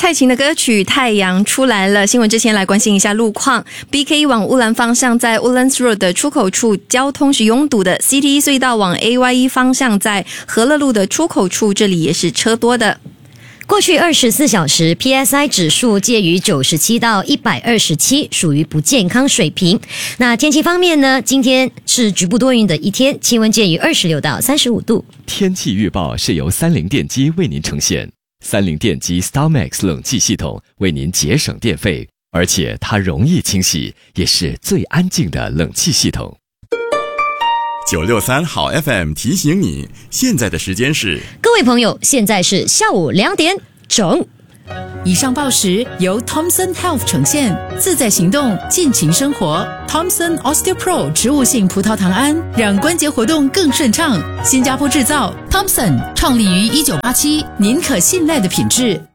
蔡琴的歌曲《太阳出来了》。新闻之前来关心一下路况。BK 往乌兰方向在 Woodlands Road 的出口处交通是拥堵的， CT 隧道往 AYE 方向在和乐路的出口处，这里也是车多的。 过去24小时 PSI 指数介于97到127，属于不健康水平。那天气方面呢，今天是局部多云的一天，气温介于26到35度。 天气预报是由三菱电机为您呈现。三菱电机 StarMax 冷气系统为您节省电费，而且它容易清洗，也是最安静的冷气系统。 963好 FM 提醒你，现在的时间是， 各位朋友，现在是下午2点整。 以上报时由 Thomson Health 呈现，自在行动，尽情生活。Thomson OsteoPro 植物性葡萄糖胺，让关节活动更顺畅。新加坡制造 ，Thomson 创立于1987，您可信赖的品质。